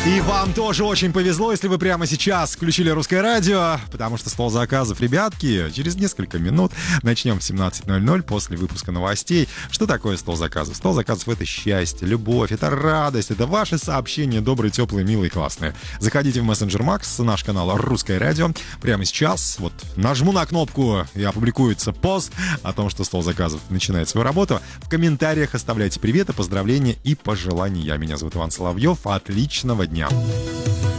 И вам тоже очень повезло, если вы прямо сейчас включили Русское радио, потому что стол заказов, ребятки, через несколько минут начнем в 17:00 после выпуска новостей. Что такое стол заказов? Стол заказов — это счастье, любовь, это радость, это ваши сообщения добрые, теплые, милые, классные. Заходите в мессенджер Макс, наш канал Русское радио. Прямо сейчас вот нажму на кнопку, и опубликуется пост о том, что стол заказов начинает свою работу. В комментариях оставляйте приветы, поздравления и пожелания. Меня зовут Иван Соловьев. Отличного дня.